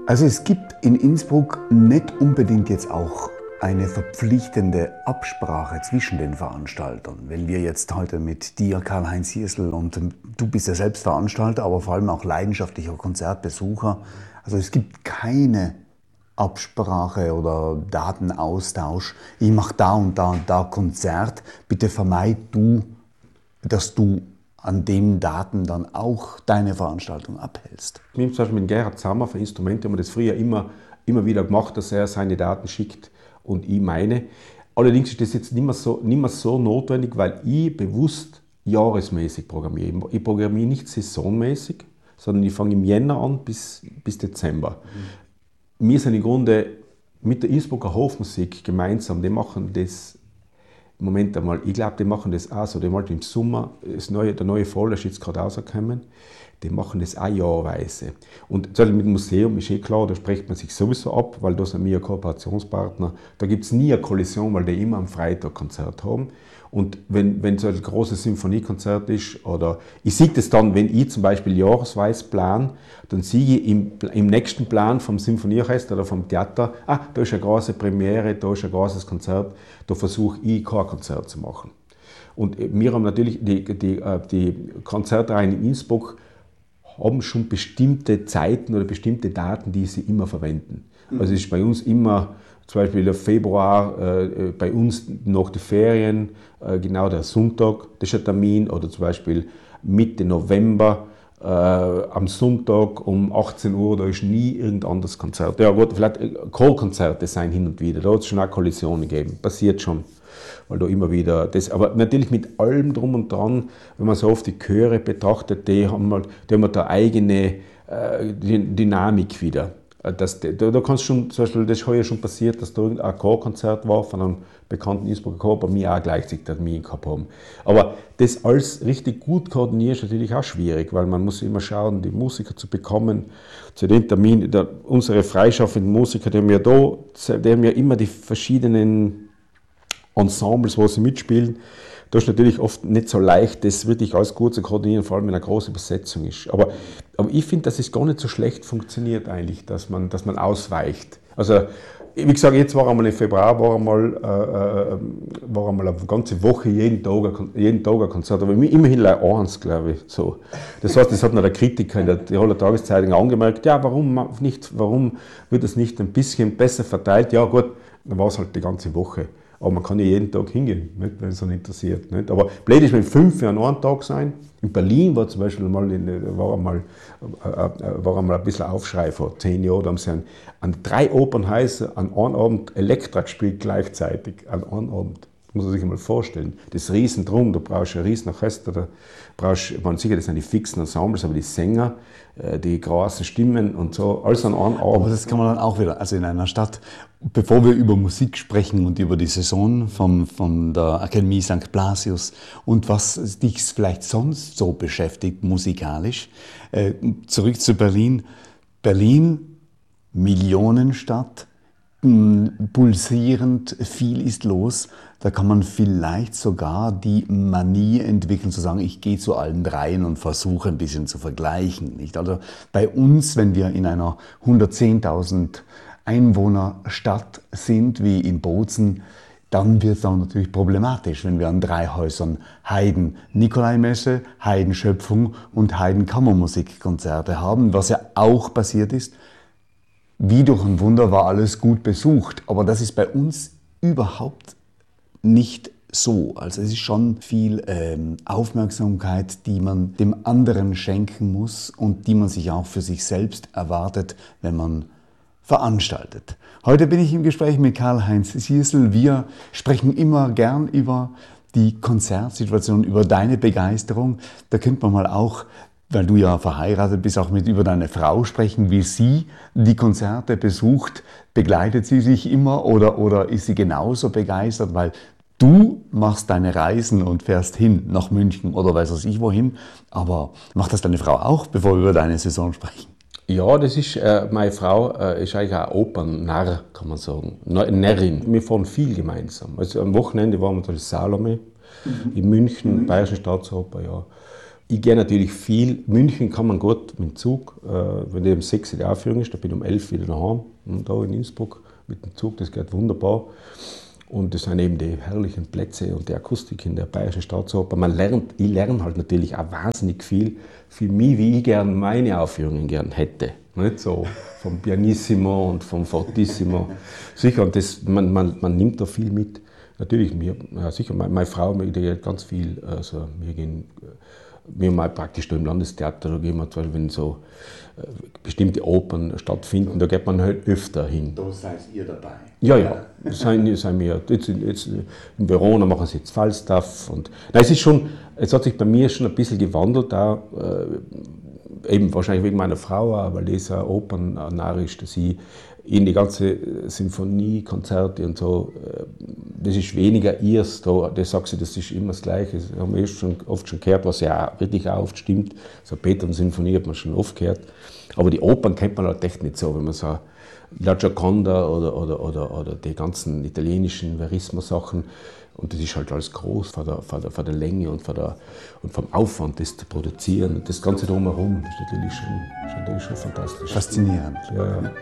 Also es gibt in Innsbruck nicht unbedingt jetzt auch eine verpflichtende Absprache zwischen den Veranstaltern. Wenn wir jetzt heute mit dir, Karl-Heinz Hirsl, und du bist ja selbst Veranstalter, aber vor allem auch leidenschaftlicher Konzertbesucher, also es gibt keine Absprache oder Datenaustausch. Ich mache da und da Konzert. Bitte vermeid du, dass du an den Daten dann auch deine Veranstaltung abhältst. Wir haben zum Beispiel mit Gerhard Sammer von Instrumente haben wir das früher immer wieder gemacht, dass er seine Daten schickt und ich meine. Allerdings ist das jetzt nicht mehr so notwendig, weil ich bewusst jahresmäßig programmiere. Ich programmiere nicht saisonmäßig, sondern ich fange im Jänner an bis Dezember. Wir sind im Grunde mit der Innsbrucker Hofmusik gemeinsam, die machen das. Moment einmal, ich glaube, die machen das auch so. Die wollten im Sommer, der neue Fall ist jetzt gerade rausgekommen, die machen das auch jahrweise. Und mit dem Museum ist klar, da spricht man sich sowieso ab, weil da sind wir ein Kooperationspartner. Da gibt es nie eine Kollision, weil die immer am Freitag Konzert haben. Und wenn so ein großes Symphoniekonzert ist, oder ich sehe das dann, wenn ich zum Beispiel jahresweise plan, dann sehe ich im nächsten Plan vom Symphonieorchester oder vom Theater, da ist eine große Premiere, da ist ein großes Konzert, da versuche ich Chorkonzert zu machen. Und wir haben natürlich, die Konzertreihen in Innsbruck haben schon bestimmte Zeiten oder bestimmte Daten, die sie immer verwenden. Also es ist bei uns immer zum Beispiel der Februar, bei uns nach den Ferien, genau der Sonntag, das ist ein Termin, oder zum Beispiel Mitte November, am Sonntag um 18 Uhr, da ist nie irgendein anderes Konzert. Ja gut, vielleicht Chorkonzerte sein hin und wieder, da hat es schon auch Kollisionen gegeben, passiert schon, weil da immer wieder das, aber natürlich mit allem drum und dran, wenn man so oft die Chöre betrachtet, die haben da eigene Dynamik wieder. Da kannst schon, zum Beispiel, das ist heuer schon passiert, dass da irgendein Chorkonzert war von einem bekannten Innsbrucker Chor, bei mir auch gleichzeitig Termin gehabt haben. Aber das alles richtig gut koordinieren ist natürlich auch schwierig, weil man muss immer schauen, die Musiker zu bekommen, zu den Terminen. Unsere freischaffenden Musiker, die haben ja immer die verschiedenen Ensembles, wo sie mitspielen. Das ist natürlich oft nicht so leicht, das wirklich alles gut zu koordinieren, vor allem wenn eine große Besetzung ist. Aber ich finde, dass es gar nicht so schlecht funktioniert eigentlich, dass man ausweicht. Also, wie gesagt, jetzt war einmal im Februar war einmal eine ganze Woche jeden Tag ein Konzert, aber immerhin eins, glaube ich. So. Das heißt, das hat noch der Kritiker in der Tiroler Tageszeitung angemerkt, ja, warum wird das nicht ein bisschen besser verteilt? Ja gut, dann war es halt die ganze Woche. Aber man kann ja jeden Tag hingehen, nicht, wenn es einen interessiert. Nicht? Aber blöd ist, wenn 5 an einem Tag sein. In Berlin war zum Beispiel einmal ein bisschen Aufschrei vor 10 Jahren. Da haben sie an 3 Opernhäusern an einem Abend Elektra gespielt gleichzeitig. An einem Abend. Das muss man sich mal vorstellen. Das Riesendrum, da brauchst du ein Riesenorchester, man sicher, das sind die fixen Ensembles, aber die Sänger, die großen Stimmen und so, alles an einem Abend. Aber das kann man dann auch wieder, also in einer Stadt, bevor wir über Musik sprechen und über die Saison von der Akademie St. Blasius und was dich vielleicht sonst so beschäftigt musikalisch, zurück zu Berlin. Berlin, Millionenstadt, pulsierend, viel ist los. Da kann man vielleicht sogar die Manie entwickeln, zu sagen, ich gehe zu allen dreien und versuche ein bisschen zu vergleichen. Nicht? Also bei uns, wenn wir in einer 110.000 Einwohnerstadt sind, wie in Bozen, dann wird es auch natürlich problematisch, wenn wir an 3 Häusern Haydn-Nikolaimesse, Haydn-Schöpfung und Haydn-Kammermusikkonzerte haben, was ja auch passiert ist. Wie durch ein Wunder war alles gut besucht, aber das ist bei uns überhaupt nicht so. Also es ist schon viel Aufmerksamkeit, die man dem anderen schenken muss und die man sich auch für sich selbst erwartet, wenn man veranstaltet. Heute bin ich im Gespräch mit Karl-Heinz Hirsl. Wir sprechen immer gern über die Konzertsituation, über deine Begeisterung. Da könnte man mal auch, weil du ja verheiratet bist, auch über deine Frau sprechen, wie sie die Konzerte besucht. Begleitet sie sich immer oder ist sie genauso begeistert? Weil du machst deine Reisen und fährst hin nach München oder weiß was ich wohin. Aber macht das deine Frau auch, bevor wir über deine Saison sprechen? Ja, das ist, meine Frau ist eigentlich auch Opernnarr, kann man sagen. Närrin. Wir fahren viel gemeinsam. Also am Wochenende waren wir in Salome, in München, Bayerische Staatsoper, ja. Ich gehe natürlich viel. München kann man gut mit dem Zug. Wenn die um 6 Uhr die Aufführung ist, dann bin ich um 11 Uhr wieder daheim. Und da in Innsbruck mit dem Zug, das geht wunderbar. Und das sind eben die herrlichen Plätze und die Akustik in der Bayerischen Staatsoper. Ich lerne halt natürlich auch wahnsinnig viel für mich, wie ich gerne meine Aufführungen gern hätte. Nicht so vom Pianissimo und vom Fortissimo. Sicher, und das, man nimmt da viel mit. Natürlich, sicher, meine Frau, die geht ganz viel. Also wir haben praktisch da im Landestheater, da gehen wir, wenn so bestimmte Opern stattfinden, da geht man halt öfter hin. Da seid ihr dabei? Ja. Sind wir jetzt in Verona machen sie jetzt Falstaff. Nein, es hat sich bei mir schon ein bisschen gewandelt, auch, eben wahrscheinlich wegen meiner Frau, auch, weil die ist ja Opernnarr ist, dass sie in die ganze Symphonie, Konzerte und so, das ist weniger ihrs, das sagt sie, das ist immer das Gleiche. Das haben wir oft schon gehört, was ja auch wirklich auch oft stimmt. So Beethoven-Symphonie hat man schon oft gehört. Aber die Opern kennt man halt echt nicht so, wenn man so La Gioconda oder die ganzen italienischen Verismo-Sachen. Und das ist halt alles groß von der Länge und vom Aufwand, das zu produzieren. Und das Ganze drumherum ist natürlich schon fantastisch. Faszinierend. Ja.